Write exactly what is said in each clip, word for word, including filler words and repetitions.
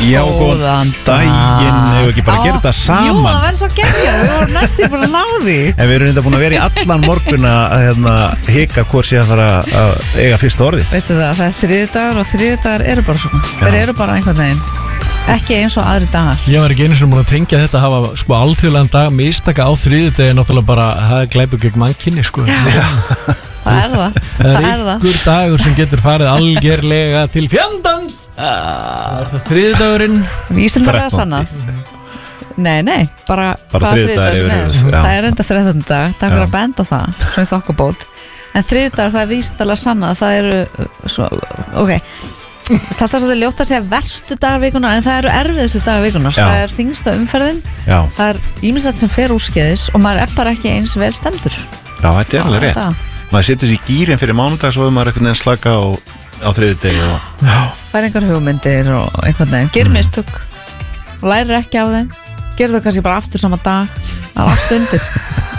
Já, góðan daginn. Ef við ekki bara gera þetta saman. Jú, það verður svo geggjað. Við vorum næstum búin að ná því. En við erum þetta búin að vera í allan morgun að hérna, hika hvort sé að fara að eiga fyrsta orðið. Veistu það, það er þriðjudagur og þriðjudagar eru bara svona. Þeir eru bara einhvern veginn. Ekki eins og aðri dagar. Ég var ekki einu sem búin að tengja þetta að hafa sko alþjóðlegan dag mistaka á þriðjudegi náttúrulega bara það er glæpur gegn mannkynni sko. Það er það. Það er ykkur dagur sem getur farið algerlega til fjandans. Það er það þriðjudagurinn. Vísindalega sannað. Nei, nei, bara, bara þriðjudagur sem er. Það er enda þrettánda dag. Takk fyrir að benda á það, svona þokkabót. En þriðjudagur, það er vísindalega sannað. Það eru, svo, ok, það er svolítið ljótt að segja verstu dagvíkunar, en það eru erfiðustu dagvíkunar. Það er þyngsta umferðin. Já. Það er ýmislegt sem fer úrskeiðis og maður er bara ekki eins vel stemdur. Já, þetta er alveg rétt. Maður setur sér í gýrin fyrir mánudag svo að maður einhvern veginn slaka á, á þriðjudegi og... Það er einhver hugmyndir og einhvern veginn. Gerir mm. mistök og lærir ekki af þeim. Gerir það kannski bara aftur sama dag. Það er allt undir.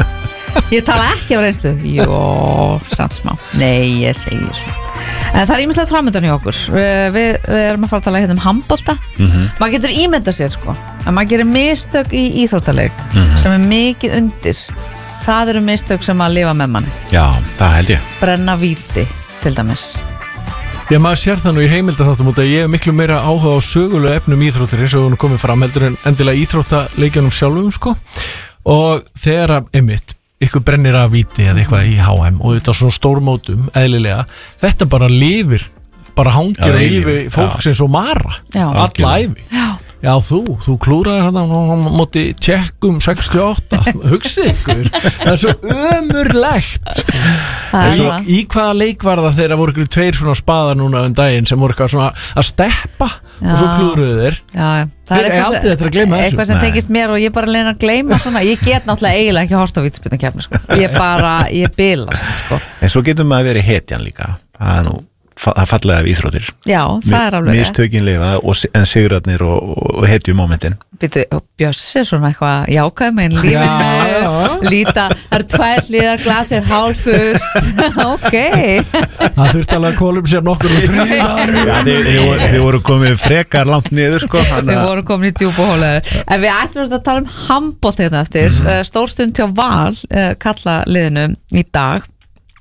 Ég tala ekki af reynstu. Jó, samt smá. Nei, ég segi svo. En það er ýmislegt framöndan hjá okkur. Við, við, við erum að fara að tala hérna um handbolta. Mm-hmm. Maður getur ímyndað sér sko. Að maður gerir mistök í íþróttaleik mm-hmm. sem er mikið undir. Það eru mistök sem að lifa með manni. Já, það held ég. Brenna víti, til dæmis. Já, maður sér það nú í heimildarþáttum út að ég hef miklu meira áhuga á sögulegu efnum íþróttir eins og hún komið fram heldur en endilega íþróttaleikjunum sjálfum sko. Og þegar að, einmitt, ykkur brennir að víti eða eitthvað í H M og þetta svona stórmótum, eðlilega, þetta bara lifir, bara hangir að lífi fólk sem svo mara. Já. Alla ævi. Já. Já, þú, þú klúraði hérna á móti Tjekkum sextíu og átta, hugsi ykkur, það er svo ömurlegt. Svo, í hvaða leik var það þegar voru ykkur tveir svona spaðar núna um daginn sem voru eitthvað svona að steppa já. Og svo klúruðu þeir. Já, það er eitthvað, sem, eitthvað sem tengist mér og ég bara leina að gleyma svona, ég get náttúrulega eiginlega ekki að horfa á vítaspyrnukefni, sko. Ég bara, ég bilast, sko. En svo getur maður að vera hetjan líka, það er nú. Það fallega af íþróttir. Já, það er alveg mistökin lifa en sigurarnir og, og hetju momentin. Býtu, Bjössi svona eitthvað jákvæð með lífinu líta, það eru tvær hliðar glasir hálfullt. Ok. Það þurfti alveg að kólum sér nokkur og þrýðar. Já, þið, þið, þið voru komið frekar langt niður sko. Þið voru komið í djúpa hólaður. En við ætlum að tala um handbolta hérna eftir. Mm-hmm. Stórstund hjá Val kalla liðinu í dag.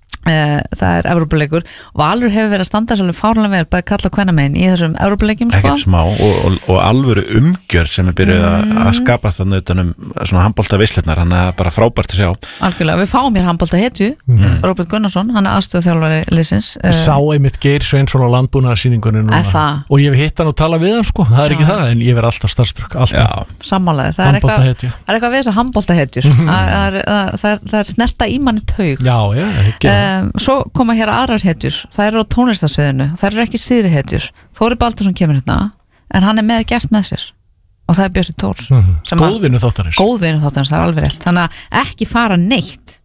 Það er Evrópuleikur og Valur hefur verið að standa svolítið fárlega vel bæði kalla kvennamein í þessum Evrópuleikjum sko. Ekkert smá og, og, og alvöru umgjörð sem er byrjuð mm. að skapast þannig utanum svona handbolta veislunar, hann er bara frábært að sjá. Algjörlega, við fáum hér handbolta hetju mm. Róbert Gunnarsson, hann er aðstöðuþjálfari liðsins. Sá einmitt Geir Sveinsson á landbúnaðarsýningunni núna og ég hef hitt hann og talað við hann sko, það er ekki já. Það en ég verð alltaf starfströkk, alltaf. Sammálaður, það er eitthvað, það er eitthvað við þessar handboltahetjur það, það, það er snerta í manni taug. Já, já, ekki Um, svo koma hér aðrar hetjur, það eru á tónlistarsviðinu, það eru ekki síðri hetjur. Þóri Baldursson kemur hérna en hann er með gest með sér og það er Bjössi Tórs mm-hmm. Góðvinur þáttarins. Góðvinur þáttarins, það er alveg rétt. Þannig að ekki fara neitt